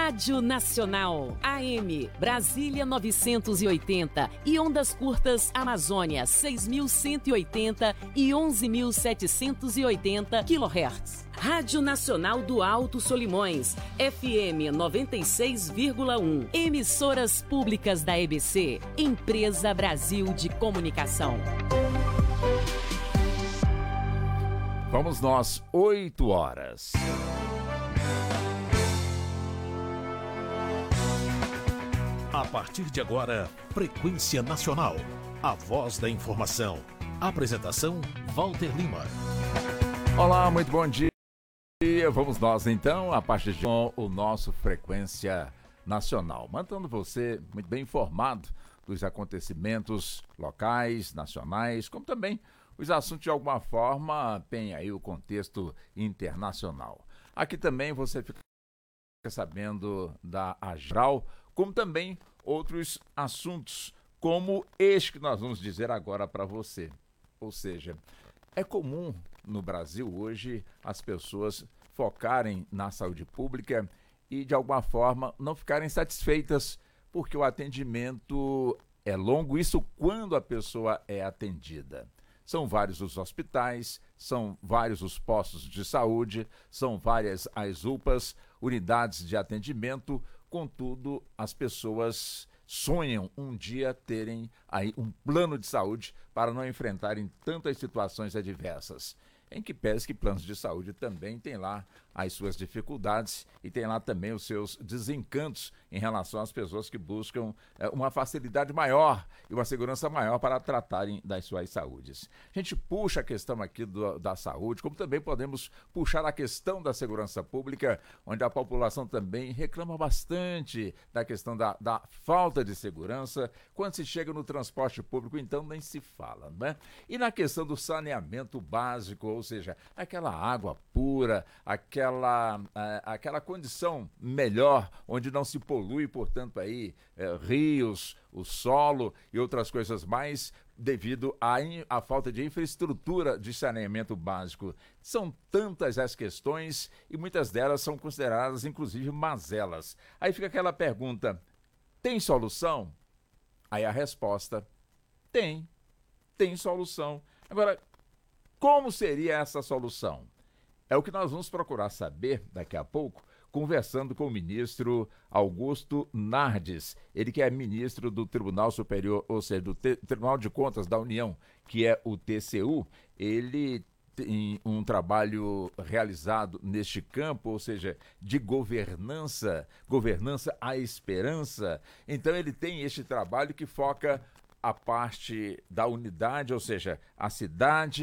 Rádio Nacional, AM, Brasília 980 e ondas curtas Amazônia 6.180 e 11.780 kHz. Rádio Nacional do Alto Solimões, FM 96,1. Emissoras públicas da EBC, Empresa Brasil de Comunicação. Vamos nós, 8 horas. A partir de agora, Frequência Nacional. A voz da informação. Apresentação, Walter Lima. Olá, muito bom dia. Vamos nós então, a partir de o nosso Frequência Nacional, mantendo você muito bem informado dos acontecimentos locais, nacionais, como também os assuntos de alguma forma têm aí o contexto internacional. Aqui também você fica sabendo da AGRAL, como também outros assuntos, como este que nós vamos dizer agora para você. Ou seja, é comum no Brasil hoje as pessoas focarem na saúde pública e de alguma forma não ficarem satisfeitas porque o atendimento é longo, isso quando a pessoa é atendida. São vários os hospitais, são vários os postos de saúde, são várias as UPAs, unidades de atendimento, contudo, as pessoas sonham um dia terem aí um plano de saúde para não enfrentarem tantas situações adversas. Em que pese que planos de saúde também tem lá as suas dificuldades e tem lá também os seus desencantos em relação às pessoas que buscam uma facilidade maior e uma segurança maior para tratarem das suas saúdes. A gente puxa a questão aqui da saúde, como também podemos puxar a questão da segurança pública, onde a população também reclama bastante da questão da falta de segurança. Quando se chega no transporte público, então nem se fala, não é? E na questão do saneamento básico, ou seja, aquela água pura, aquela condição melhor, onde não se polui, portanto, aí rios, o solo e outras coisas mais, devido à falta de infraestrutura de saneamento básico. São tantas as questões e muitas delas são consideradas, inclusive, mazelas. Aí fica aquela pergunta, tem solução? Aí a resposta, tem solução. Agora, como seria essa solução? É o que nós vamos procurar saber daqui a pouco, conversando com o ministro Augusto Nardes, ele que é ministro do Tribunal Superior, ou seja, do Tribunal de Contas da União, que é o TCU. Ele tem um trabalho realizado neste campo, ou seja, de governança à esperança. Então ele tem este trabalho que foca a parte da unidade, ou seja, a cidade